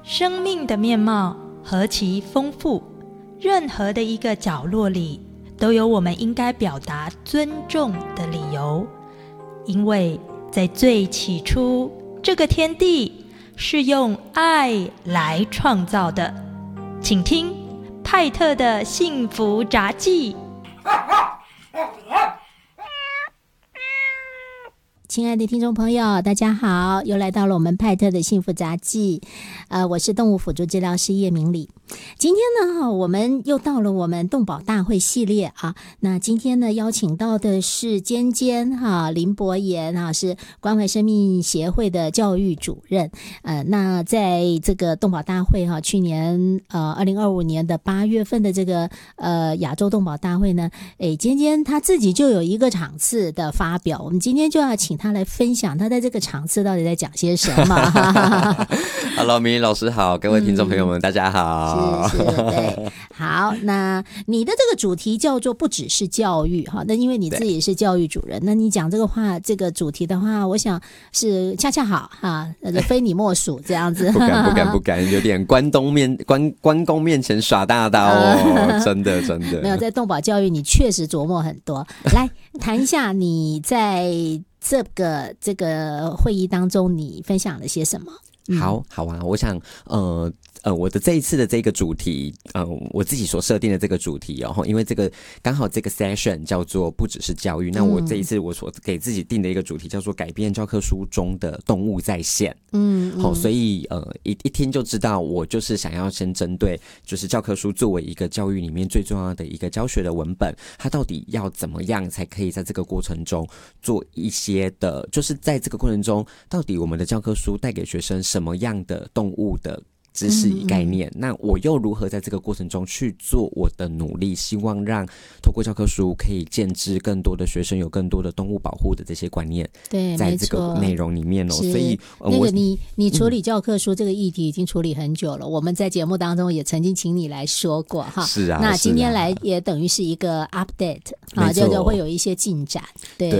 生命的面貌何其丰富，任何的一个角落里都有我们应该表达尊重的理由。因为在最起初，这个天地是用爱来创造的。请听派特的幸福杂记。 亲爱的听众朋友，大家好，又来到了我们派特的幸福杂记。我是动物辅助治疗师叶明礼。今天呢，我们又到了我们动保大会系列啊。那今天呢，邀请到的是尖尖林博言是关怀生命协会的教育主任。那在这个动保大会去年2025年的8月份的这个亚洲动保大会呢，尖尖他自己就有一个场次的发表，我们今天就要请他来分享他在这个场次到底在讲些什么。 Hello， 明礼老师好，各位听众朋友们，大家好。 是，对，好，那你的这个主题叫做不只是教育哈，那因为你自己是教育主任，那你讲这个话，这个主题的话，我想是恰恰好哈，非你莫属这样子。 不敢，有点关公面前耍大刀哦，真的。 没有，在动保教育你确实琢磨很多。来谈一下你在这个会议当中你分享了些什么？ 好啊，我想我的这一次的这个主题，我自己所设定的这个主题因为这个刚好这个 session 叫做不只是教育，那我这一次我所给自己定的一个主题叫做改变教科书中的动物在线。所以一听就知道我就是想要先针对就是教科书作为一个教育里面最重要的一个教学的文本，它到底要怎么样才可以在这个过程中做一些的，就是在这个过程中到底我们的教科书带给学生什么样的动物的知识与概念，那我又如何在这个过程中去做我的努力，希望让透过教科书可以建制更多的学生有更多的动物保护的这些观念， 对， 在这个内容里面所以那个你处理教科书这个议题已经处理很久了，我们在节目当中也曾经请你来说过哈。 是啊， 那今天来也等于是一个 update 就会有一些进展。对，